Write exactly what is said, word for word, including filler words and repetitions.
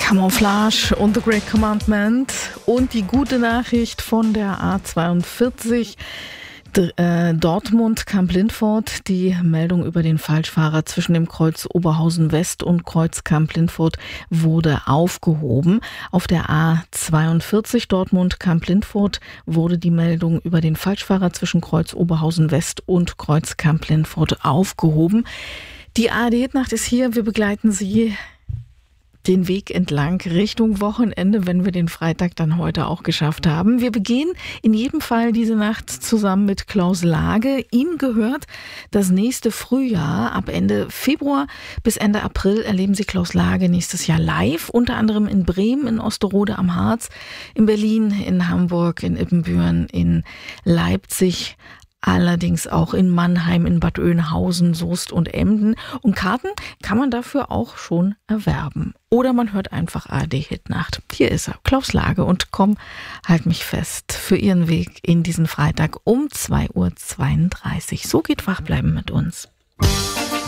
Camouflage und The Great Commandment und die gute Nachricht von der A zweiundvierzig D- äh, Dortmund-Kamp-Lintfort. Die Meldung über den Falschfahrer zwischen dem Kreuz Oberhausen West und Kreuz Kamp-Lintfort wurde aufgehoben. Auf der A zweiundvierzig Dortmund-Kamp-Lintfort wurde die Meldung über den Falschfahrer zwischen Kreuz Oberhausen West und Kreuz Kamp-Lintfort aufgehoben. Die A R D-Hitnacht ist hier. Wir begleiten Sie den Weg entlang Richtung Wochenende, wenn wir den Freitag dann heute auch geschafft haben. Wir begehen in jedem Fall diese Nacht zusammen mit Klaus Lage. Ihm gehört das nächste Frühjahr. Ab Ende Februar bis Ende April erleben Sie Klaus Lage nächstes Jahr live, unter anderem in Bremen, in Osterode am Harz, in Berlin, in Hamburg, in Ippenbüren, in Leipzig, allerdings auch in Mannheim, in Bad Oeynhausen, Soest und Emden. Und Karten kann man dafür auch schon erwerben. Oder man hört einfach A R D-Hitnacht. Hier ist er, Klaus Lage. Und komm, halt mich fest für Ihren Weg in diesen Freitag um zwei Uhr zweiunddreißig. So geht Wachbleiben mit uns.